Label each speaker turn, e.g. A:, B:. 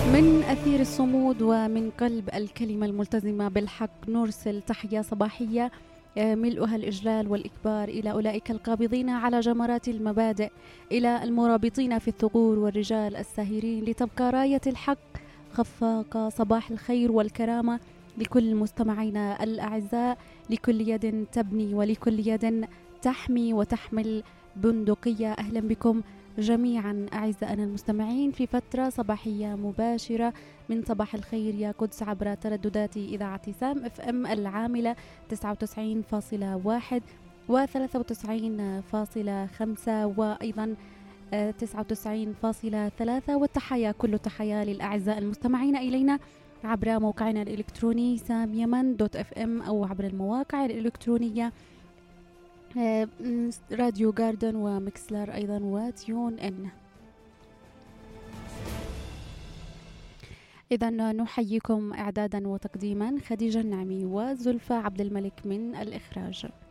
A: من أثير الصمود ومن قلب الكلمة الملتزمة بالحق نرسل تحية صباحية ملؤها الإجلال والإكبار إلى أولئك القابضين على جمرات المبادئ، إلى المرابطين في الثغور والرجال الساهرين لتبقى راية الحق خفاقة. صباح الخير والكرامة لكل مستمعينا الأعزاء، لكل يد تبني ولكل يد تحمي وتحمل بندقية. أهلا بكم جميعا أعزائنا المستمعين في فترة صباحية مباشرة من صباح الخير يا قدس عبر ترددات إذاعة سام اف ام العاملة 99.1 و93.5 وأيضا 99.3. والتحية كل التحية للأعزاء المستمعين إلينا عبر موقعنا الإلكتروني samyaman.fm أو عبر المواقع الإلكترونية راديو جاردن ومكسلر أيضا وتيون إن. إذا نحييكم إعدادا وتقديما خديجة النعمي وزلفى عبد الملك من الإخراج.